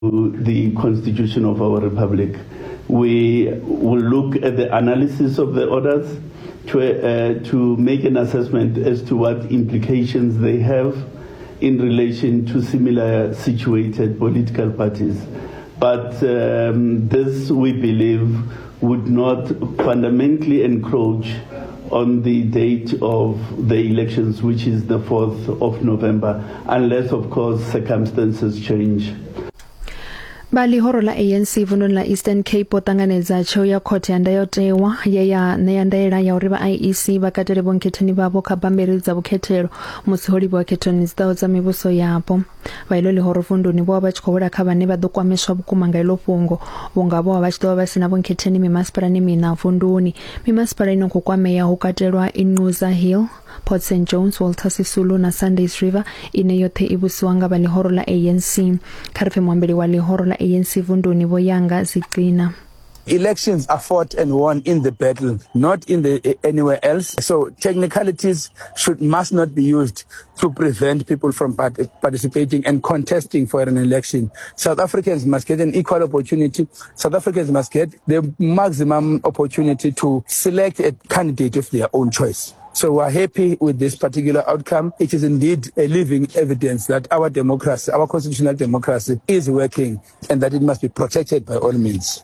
the Constitution of our Republic. We will look at the analysis of the orders to make an assessment as to what implications they have in relation to similar situated political parties. But this, we believe, would not fundamentally encroach on the date of the elections, which is the 4th of November, unless, of course, circumstances change. Balihoro la ANC vundu la Eastern Cape otanganedza tsheo ya khothe ya ndayotewa ye ya ṋea ndaela ya uri vha IEC vha katele vhonkethani vhavho kha bammbiri dza vhukhethelo musi ho livhiwa khethoni dzi ḓaho dza mivhuso yapo. Vhailo lihoro vunduni vho vha tshi khou wela kha vhane vha ḓo kwameswa vhukuma nga ilo fhungo vhunga vho vha tshi ḓo vha sina vhonkethani mimasipalani mina vunduni. Mimasipala ino khou kwameya ho katelwa Inxusa Hill, Port St John's, Walter Sisulu na Sundays River ine yote ibusiwa nga balihoro la ANC. Khariphe mwambeli wa lihoro la ANC vunduni Voyanga Zigcina. Elections are fought and won in the battle, not in anywhere else. So technicalities must not be used to prevent people from participating and contesting for an election. South Africans must get an equal opportunity. South Africans must get the maximum opportunity to select a candidate of their own choice. So we're happy with this particular outcome. It is indeed a living evidence that our democracy, our constitutional democracy, is working and that it must be protected by all means.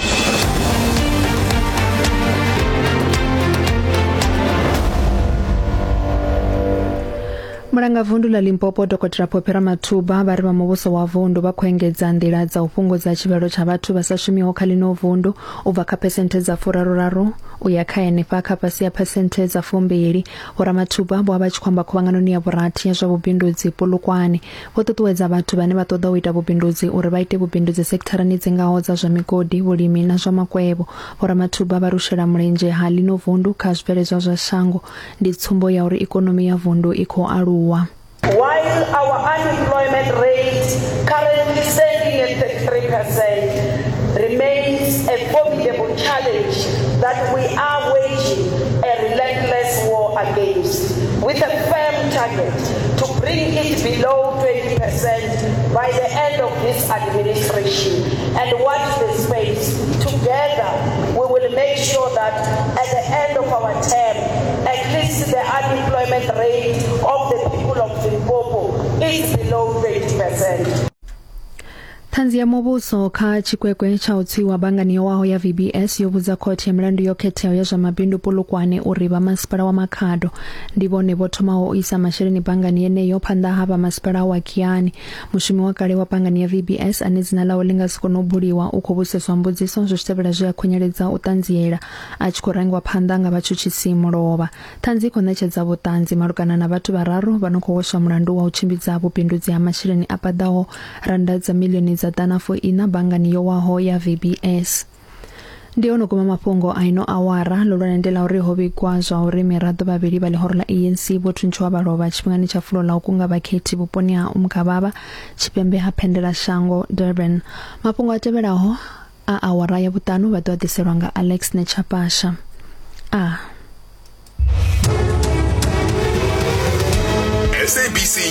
Mulanga vundu la Limpopo Dr. Popera Matuba vari vha muvhuso wa vundu vha khou engedza nḓila dza u fhungudza tshivhalo tsha vhathu vha sa shumiho kha ḽino vundu u bva kha phesenthe dza 33 u ya kha henefha kha fhasi ya phesenthe dza 2. Vho Matuba vho vha tshi khou amba khuvhanganoni ya vhurathi ya zwa vhubindudzi Polokwane. Vho ṱuṱuwedza vhathu vhane vha ṱoḓa u ita vhubindudzi uri vha ite vhubindudzi sekitharani dzi ngaho dza zwa migodi, vhulimi na zwa makwevho. Vho Matuba vha rushela mulenzhe ha ḽino vundu kha zwibveledzwa zwa shango ndi tsumbo ya uri ikonomi ya vundu i khou aluwa. While our unemployment rate, currently standing at 33%, remains a formidable challenge that we are waging a relentless war against, with a firm target to bring it below 20% by the end of this administration. And watch the space. Together, we will make sure that at the end of our term, at least the unemployment rate of the people of Limpopo is below 20%. Thanzi ya muvhuso kha chikwekwe cha u tsiwa bangani yowaho ya VBS yo vhudza khothe ya milandu yo khetheaho ya zwa mabindu Polokwane uri vha masipala wa Makhado ndi vhone vho thomaho u isa masheleni bangani yeneyo phanḓa ha vha masipala wa Kiani. Mushumi wa kale wa bangani ya VBS ane dzina ḽawe ḽi nga si kone u buliwa u khou vhudziswa mbudziso zwi tevhela zwi a khunyeledza u ṱanziela a tshi khou rangiwa phanḓa nga vhatshutshisi mulovha. Thanzi khou ṋetshedza vhuṱanzi malugana na vhathu vhararu vha no khou hweswa mulandu wa u tshimbidza vhubindudzi ha masheleni a paḓaho randa dza miḽioni dza danafo ina bangani yowaho ya VBS. Ndi ono kuma mafhungo a ino awara lolwane ndela uri ho vhigwa zwa uri miraḓo vhavhili vha ḽihoro ḽa ANC vho thuntshiwa vha lovha tshifhingani tsha fulo ḽa u kunga vhakhethi vhuponi ha Umgababa tshipembe ha Phendela Shango Durban. Mafhungo a tevhelaho a awara ya vhuṱanu vha ḓo ḓiselwa nga Alex Nechapasha. SABC